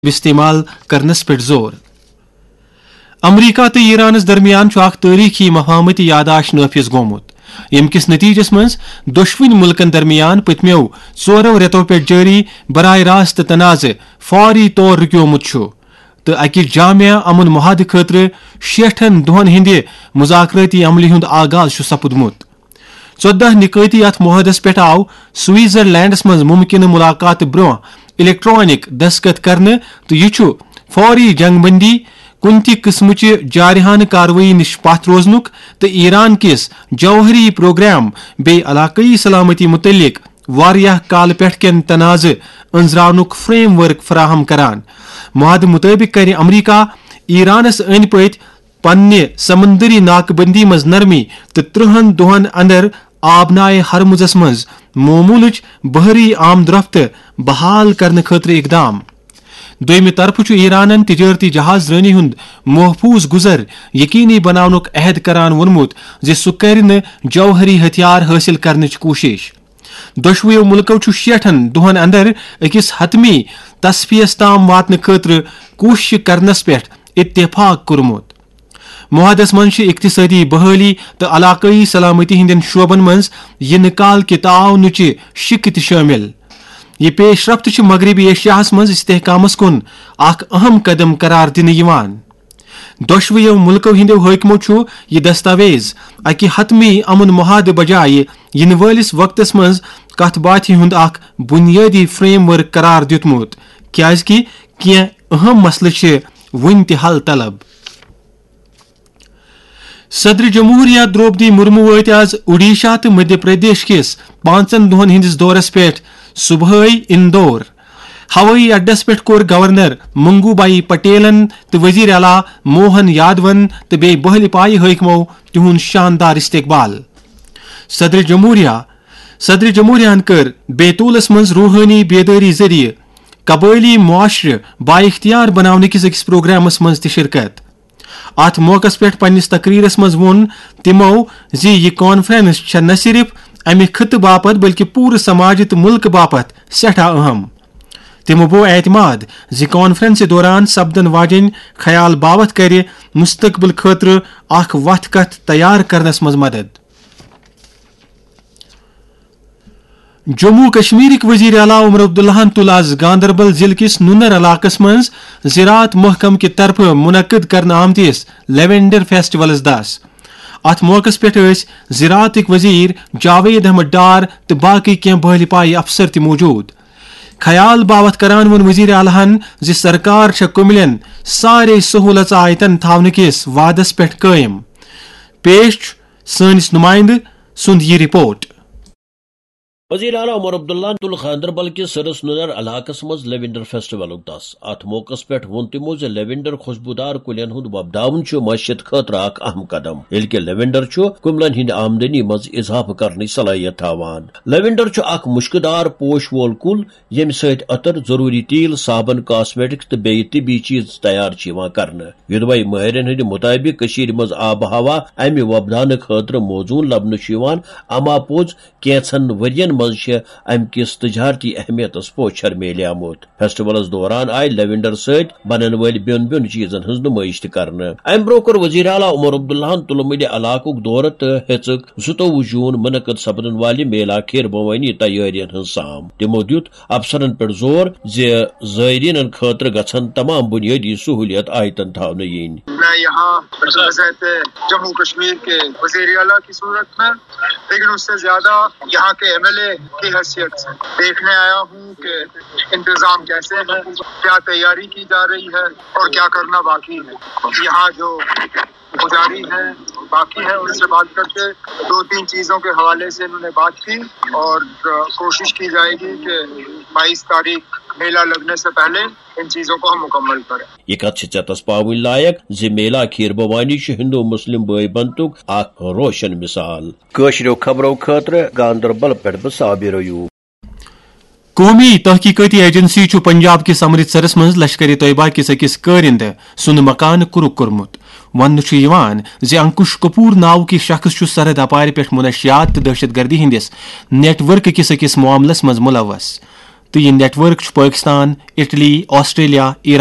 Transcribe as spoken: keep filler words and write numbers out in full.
استعمال کرنس پہ زور. امریکہ تو ایرانس درمیان اخ تاریخی مفاہمتی یاداشت نافذ گومت یم کس نتیجس مز دشوین ملکن درمیان پتمو ژورو ریتو پہ جاری براہ راست تنازع فوری طور رکیومت تو اکہ جامع امن معاہدہ خاطر شیٹھن دہن ہند مذاکراتی عملہ ہند آغاز سپدمت. ژودہ نکاتی ات معاہدس پہ آو سوئٹزرلینڈس مز ممکنہ ملاقات برہ الیکٹرانک دستخط کرنے تو یہ فوری جنگ بندی کن تہ قسمچہ جارحانہ کاروی نش پتھ روزنک تو ایران کس جوہری پروگرام بی علاقائی سلامتی متعلق واریاہ کال پہ کن تنازع انزراونک فریم ورک فراہم کران. معاہدہ مطابق کر امریکہ ایرانس اند پت پنہ سمندری ناکہ بندی مز نرمی تو ترہن دہن اندر آبنائے ہرمزس مز معمولچ بحری آمد رفت بحال کرنے خاطر اقدام. دویمہ طرف ایرانن تجارتی جہاز رانی ہند محفوظ گزر یقینی بناونک عہد کران ونمت زِ سہ کر جوہری ہتھیار حاصل کرنچ کوشش. دشویو ملکو شیٹھن دہن اندر اکس حتمی تصفیس تام واتن خاطر کوشش کرنس پہ اتفاق کورمت. معاہدس من اقتصادی بحالی تو علاقائی سلامتی ہندین شعبن مز یہ نکال کہ تعاون شک تہ شامل. یہ پیش رفت مغربی ایشیاہس مز استحکامس کن اخ اہم قدم قرار دنہ یوان. دشویو ملکو ہندو حاکمو یہ دستاویز اکہ حتمی امن معاہدہ بجائے ین والس وقتس مز کت باتھ ہند اخ بنیادی فریم ورک قرار دیتمت کیازکہ کینہ اہم مسلہ ون تہ حل طلب. صدر جمہوریہ دروپدی مرمو وات آز اڈیشہ تو مدھیہ پردیش کس پانچن دہن ہندس دورس پہ صبح اندور. ہوئی اڈس پہ کور گورنر منگو بائی پٹیلن تو وزیر اعلیٰ موہن یادون تو بی بہل پائی حاکمو تہند شاندار استقبال. صدر جمہوریہ صدر جمہوریہ کر بیتولس مز روحانی بیداری ذریعہ قبائلی معاشرہ با اختیار بنانے کس اکس پروگرامس مز تہ شرکت. ات موقع پہ پنس تقریرس مز وون تمو زی یہ کانفرنس چھ نہ صرف امہ خطہ باپت بلکہ پورے سماج تو ملک باپت سٹھا اہم. تمو بو اعتماد زی کانفرنس دوران سپدن واجن خیال باوت کر مستقبل خاطر اخ وتھ کتھ تیار کرنس مز مدد. جموں کشمیر وزیر اعلیٰ عمر عبداللہ تل آز گاندربل ضلع کس ننر علاقس مز زراعت محکم کہ طرف منعقد کرنے آمتس لیونڈر فیسٹولس دس. ات موقع پہ زراعتک وزیر جاوید احمد ڈار تو باقی کی بہل پائی افسر تہ موجود. خیال باوت کران ون وزیر اعلیٰ زِ سرکار چھ کملین سارے سہولت آیتن تھاون کس وعدس پہ قائم. پیش سانس نمائندہ سند یہ رپورٹ. وزیر اعلیٰ عمر عبداللہ تل گاندربل کس سرس ننر علاقہ مز لیونڈر فیسٹول دس. ات موقع پہ وون تمو ز لیونڈر خوشبودار کلین ہند وبداون معیشت خاطر اخ اہم قدم یل کہ لیونڈر کملن ہند آمدنی مز اضافہ کرنے صلاحیت تھاوان. لیونڈر اخ مشکدار پوش وول کل یم ست عطر ضروری تیل صابن کاسمیٹکس تو بی طبی چیز تیار کرنے. یدوی ماہرین ہند مطابق مز آب ہوا امہ وبدان خاطر موزون لبنہ اما پوز کینچن ورین ام کس تجارتی اہمیت پوچھر میلیامت. فیسٹولس دوران آئی لیونڈر ست بنن ول بین بین چیزن ہز نمائش کرنے. ام برو کر وزیر اعلیٰ عمر عبداللہ تلمد علاقہ دورہ تو ہیچک زوتوہ جون منعقد سپدن والہ میلہ کھیر بوانی تیارین ہز سام. تمو دیت افسرن پہ زور زِ زائرین خاطر گھن تمام بنیادی سہولیت آیتن تھاؤن ین. میں یہاں جموں کشمیر کے وزیر اعلیٰ کی صورت میں لیکن اس سے زیادہ یہاں کے ایم ایل اے کی حیثیت سے دیکھنے آیا ہوں کہ انتظام کیسے ہے, کیا تیاری کی جا رہی ہے اور کیا کرنا باقی ہے. یہاں جو گزاری ہے باقی ہے ان سے بات کر کے دو تین چیزوں کے حوالے سے انہوں نے بات کی اور کوشش کی جائے گی کہ بائیس تاریخ میلہ لگنے سے پہلے ان چیزوں کو ہم مکمل کریں. یہ کت چتس پاون لائق زِ میلہ کھیر بوانی ہندو مسلم بھائی بنتک اخ روشن مثال. کشرو خبرو خاطر گاندربل پہ صابر ایوب. قومی تحقیقاتی ایجنسی چھ پنجاب کس امرتسرس مز لشکر طیبہ کس اکس کارند سند مکان کرک کورمت. ون زِ انکش کپور ناو کہ شخص چھ سرحد اپار پہ منشیات تو دہشت گردی ہندس نیٹ ورک کس اکس معاملس مز ملوث. تو یہ net work Pakistan, Italy, Australia,